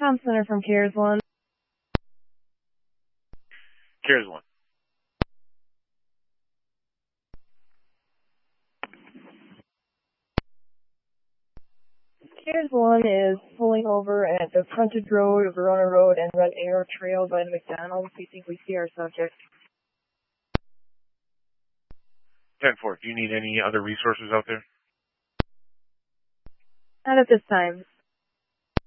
Tom Center from CARES 1. CARES 1. CARES 1 is pulling over at the frontage road of Verona Road and Red Arrow Trail by the McDonald's. We think we see our subject. 10-4. Do you need any other resources out there? Not at this time.